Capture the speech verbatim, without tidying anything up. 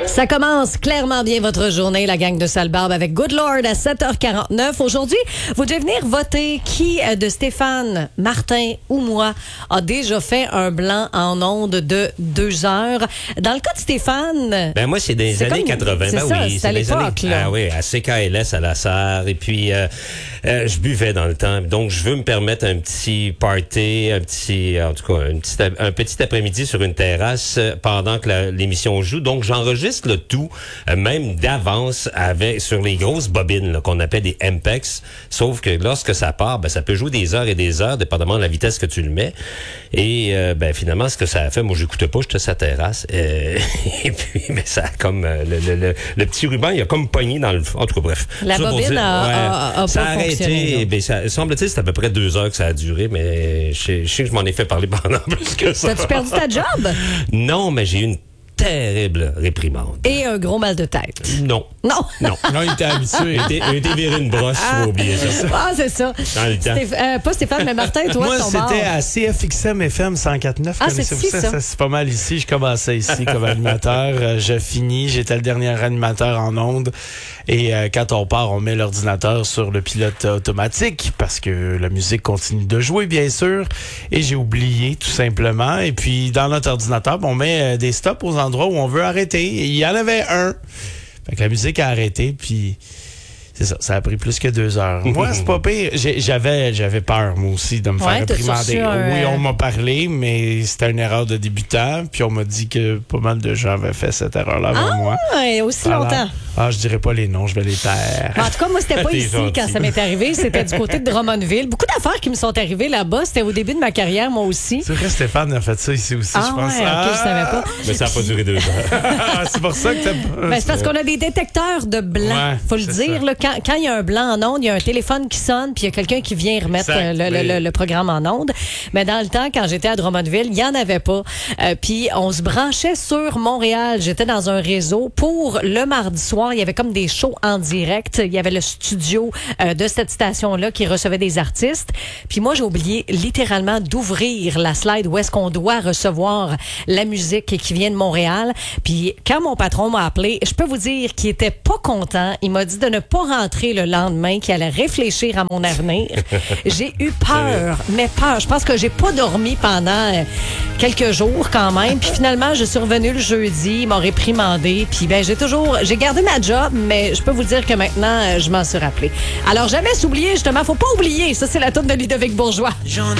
Ça commence clairement bien votre journée, la gang de Sale-Barbe, avec Good Lord à sept heures quarante-neuf. Aujourd'hui, vous devez venir voter qui de Stéphane, Martin ou moi a déjà fait un blanc en ondes de deux heures. Dans le cas de Stéphane... Ben moi, c'est des c'est années comme, quatre-vingts. C'est Ben ça, oui, c'est à des l'époque. Années, là. ah oui, à C K L S, à la Sarre. Et puis, euh, euh, je buvais dans le temps. Donc, je veux me permettre un petit party, un petit, en tout cas, une petite, un petit après-midi sur une terrasse pendant que la, l'émission joue. Donc, j'enregistre le tout, euh, même d'avance, avec sur les grosses bobines là, qu'on appelle des M P E X. Sauf que lorsque ça part, ben, ça peut jouer des heures et des heures, dépendamment de la vitesse que tu le mets. Et euh, ben finalement, ce que ça a fait, moi, j'écoutais pas, j'étais sur la terrasse. Euh, et puis, mais ça a comme euh, le, le, le, le petit ruban, il a comme pogné dans le. En tout cas, bref. La ça bobine dire, a, ouais, a, a ça pas a fonctionné. arrêté. Ben, ça semble-t-il, c'est à peu près deux heures que ça a duré, mais je, je sais que je m'en ai fait parler pendant plus que ça. T'as-tu perdu ta job? Non, mais j'ai eu une terrible réprimande. Et un gros mal de tête? Non. Non. Non. Non, il était habitué. Il était, il était viré une brosse, faut oublier ça. Ah, c'est ça. Dans le temps. Stéph- euh, pas Stéphane, mais Martin, toi, Moi, ton bord. c'était à C F X M F M cent quatre neuf. Ah, c'est Connaissez-vous ici, ça? C'est pas mal ici. Je commençais ici comme animateur. Euh, je finis. J'étais le dernier animateur en ondes. Et euh, quand on part, on met l'ordinateur sur le pilote automatique parce que la musique continue de jouer, bien sûr. Et j'ai oublié, tout simplement. Et puis, dans notre ordinateur, on met euh, des stops aux endroits où on veut arrêter. Et il y en avait un. Fait que la musique a arrêté, puis c'est ça, ça a pris plus que deux heures. Moi, c'est pas pire. J'ai, j'avais, j'avais peur, moi aussi, de me Ouais, faire t'as réprimander. un... Oui, on m'a parlé, mais c'était une erreur de débutant, puis on m'a dit que pas mal de gens avaient fait cette erreur-là avant Ah, moi. ouais, aussi Alors, longtemps. Ah, je dirais pas les noms, je vais les taire. En tout cas, moi, c'était pas T'es ici gentil. quand ça m'est arrivé. C'était du côté de Drummondville. Beaucoup d'affaires qui me sont arrivées là-bas. C'était au début de ma carrière, moi aussi. C'est vrai, Stéphane a fait ça ici aussi, Ah je pense. ouais, ok, je savais pas. Mais ça n'a pas duré deux heures. c'est pour ça que t'as pas... Ben, c'est parce qu'on a des détecteurs de blanc. Ouais, Faut le c'est dire, ça. là, quand quand il y a un blanc en onde, il y a un téléphone qui sonne, puis il y a quelqu'un qui vient remettre Exact, euh, le, mais- le, le, le programme en onde. Mais dans le temps, quand j'étais à Drummondville, il y en avait pas. Euh, puis on se branchait sur Montréal. J'étais dans un réseau pour le mardi soir. Il y avait comme des shows en direct. Il y avait le studio euh, de cette station-là qui recevait des artistes. Puis moi, j'ai oublié littéralement d'ouvrir la slide où est-ce qu'on doit recevoir la musique qui vient de Montréal. Puis quand mon patron m'a appelé, je peux vous dire qu'il était pas content. Il m'a dit de ne pas rentrer le lendemain, qu'il allait réfléchir à mon avenir. J'ai eu peur, mais peur. Je pense que j'ai pas dormi pendant euh, quelques jours quand même. Puis finalement, je suis revenue le jeudi, ils m'ont réprimandé. Puis ben j'ai toujours, j'ai gardé ma job, mais je peux vous dire que maintenant, euh, je m'en suis rappelé. Alors jamais s'oublier, justement, faut pas oublier. Ça, c'est la toune de Ludovic Bourgeois. J'en ai